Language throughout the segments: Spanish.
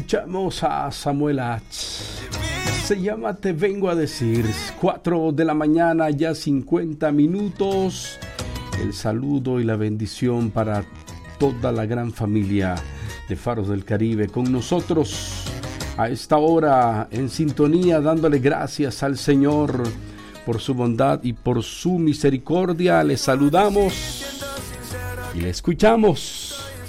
Escuchamos a Samuel H. Se llama Te Vengo a Decir. 4 de la mañana, ya 50 minutos. El saludo y la bendición para toda la gran familia de Faros del Caribe. Con nosotros a esta hora en sintonía, dándole gracias al Señor por su bondad y por su misericordia. Le saludamos y le escuchamos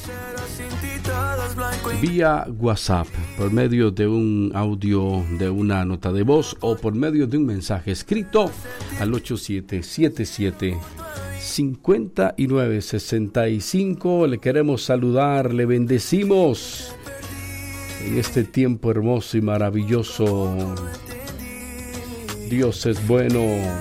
vía WhatsApp, por medio de un audio, de una nota de voz o por medio de un mensaje escrito al 8777-5965. Le queremos saludar, le bendecimos en este tiempo hermoso y maravilloso. Dios es bueno.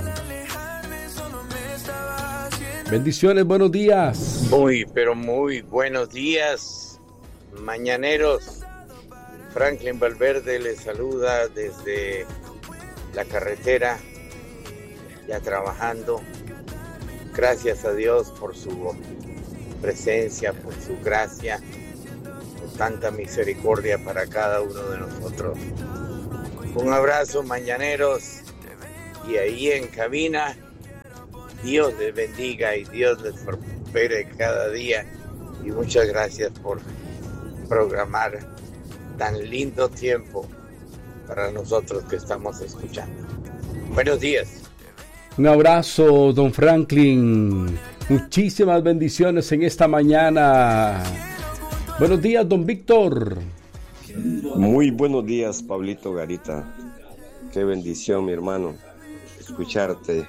Bendiciones, buenos días. Muy, pero muy buenos días, mañaneros. Franklin Valverde les saluda desde la carretera, ya trabajando. Gracias a Dios por su presencia, por su gracia, por tanta misericordia para cada uno de nosotros. Un abrazo, mañaneros, y ahí en cabina, Dios les bendiga y Dios les prospere cada día, y muchas gracias por programar tan lindo tiempo para nosotros que estamos escuchando. Buenos días. Un abrazo, don Franklin. Muchísimas bendiciones en esta mañana. Buenos días, don Víctor. Muy buenos días, Pablito Garita. Qué bendición, mi hermano, escucharte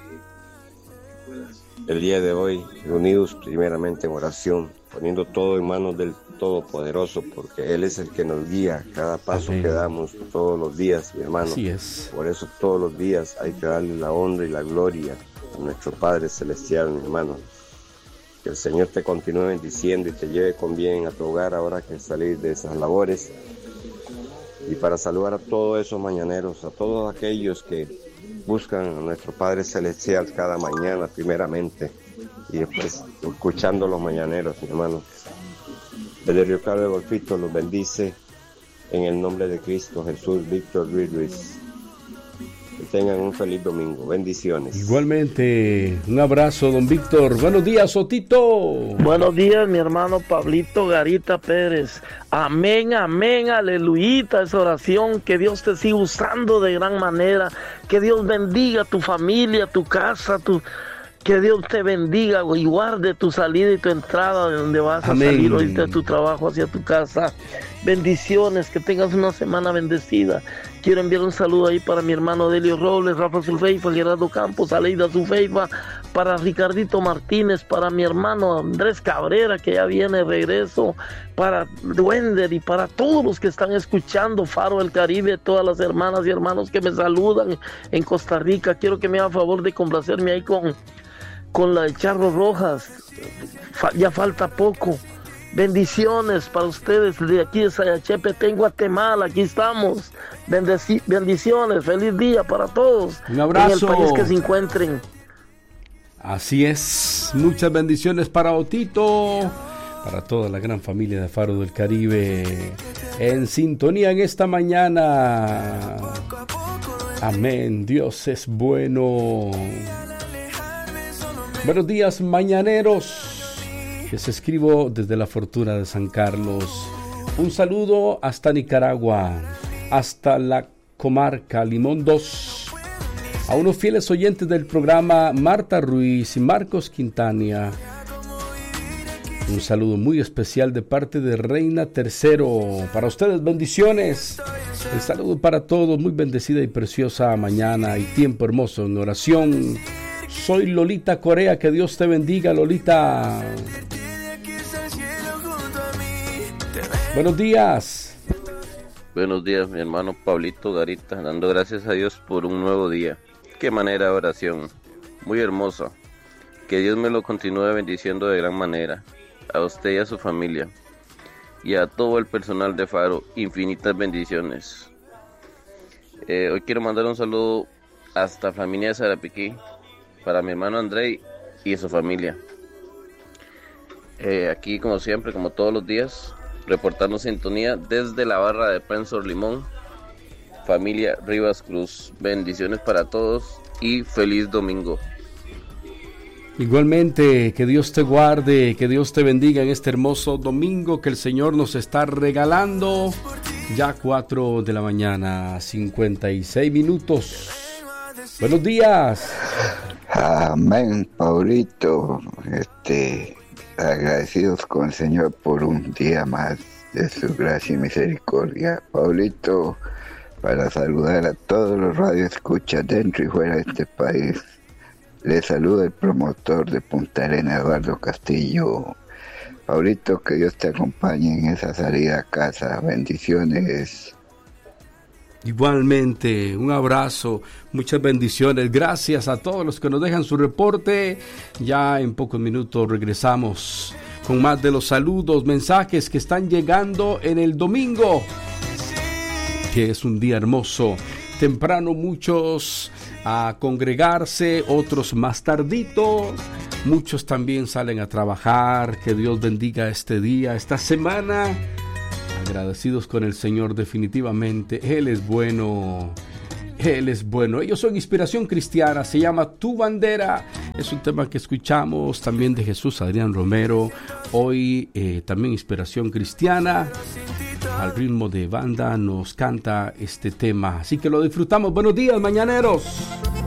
el día de hoy, reunidos primeramente en oración, poniendo todo en manos del Todopoderoso, porque Él es el que nos guía cada paso que damos todos los días, mi hermano. Así es. Por eso todos los días hay que darle la honra y la gloria a nuestro Padre Celestial, mi hermano. Que el Señor te continúe bendiciendo y te lleve con bien a tu hogar ahora que salís de esas labores. Y para saludar a todos esos mañaneros, a todos aquellos que buscan a nuestro Padre Celestial cada mañana primeramente y después escuchando los mañaneros, mi hermano. Desde Río Claro de Golfito los bendice en el nombre de Cristo Jesús, Víctor Ruiz. Que tengan un feliz domingo. Bendiciones. Igualmente, un abrazo, don Víctor. Buenos días, Otito. Buenos días, mi hermano Pablito Garita Pérez. Amén, amén, aleluyita, esa oración. Que Dios te siga usando de gran manera. Que Dios bendiga tu familia, tu casa, que Dios te bendiga y guarde tu salida y tu entrada de donde vas a salir ahorita de tu trabajo hacia tu casa. Bendiciones, que tengas una semana bendecida. Quiero enviar un saludo ahí para mi hermano Delio Robles, Rafa Sulfeifa, Gerardo Campos, Aleida Sulfeifa, para Ricardito Martínez, para mi hermano Andrés Cabrera, que ya viene de regreso, para Wender y para todos los que están escuchando Faro del Caribe, todas las hermanas y hermanos que me saludan en Costa Rica. Quiero que me haga favor de complacerme ahí con la de Charros Rojas. Ya falta poco. Bendiciones para ustedes de aquí de Sayachepe, en Guatemala. Aquí estamos. Bendiciones, feliz día para todos. Un abrazo. En el país que se encuentren. Así es. Muchas bendiciones para Otito, para toda la gran familia de Faro del Caribe, en sintonía en esta mañana. Amén. Dios es bueno. Buenos días, mañaneros. Les escribo desde la Fortuna de San Carlos. Un saludo hasta Nicaragua, hasta la comarca Limón 2. A unos fieles oyentes del programa, Marta Ruiz y Marcos Quintania. Un saludo muy especial de parte de Reina Tercero. Para ustedes, bendiciones. El saludo para todos, muy bendecida y preciosa mañana y tiempo hermoso en oración. Soy Lolita Corea, que Dios te bendiga, Lolita. Buenos días. Buenos días, mi hermano Pablito Garita, dando gracias a Dios por un nuevo día. Qué manera de oración, muy hermosa. Que Dios me lo continúe bendiciendo de gran manera, a usted y a su familia, y a todo el personal de Faro, infinitas bendiciones. Hoy quiero mandar un saludo hasta Flaminia de Sarapiquí, para mi hermano Andrei y su familia. Aquí, como siempre, como todos los días, reportando sintonía desde la barra de Pensor Limón, familia Rivas Cruz. Bendiciones para todos y feliz domingo. Igualmente, que Dios te guarde, que Dios te bendiga en este hermoso domingo que el Señor nos está regalando. Ya 4 de la mañana, 56 minutos. Buenos días. Amén, Paulito. Agradecidos con el Señor por un día más de su gracia y misericordia. Paulito, para saludar a todos los radioescuchas dentro y fuera de este país. Le saluda el promotor de Punta Arenas, Eduardo Castillo. Paulito, que Dios te acompañe en esa salida a casa. Bendiciones. Igualmente, un abrazo, muchas bendiciones. Gracias a todos los que nos dejan su reporte. Ya en pocos minutos regresamos con más de los saludos, mensajes que están llegando en el domingo, que es un día hermoso. Temprano muchos a congregarse, otros más tardito, muchos también salen a trabajar. Que Dios bendiga este día, esta semana. Agradecidos con el Señor definitivamente. Él es bueno, Él es bueno. Ellos son Inspiración Cristiana, se llama Tu Bandera. Es un tema que escuchamos también de Jesús Adrián Romero. Hoy también Inspiración Cristiana, al ritmo de banda, nos canta este tema. Así que lo disfrutamos. Buenos días, mañaneros.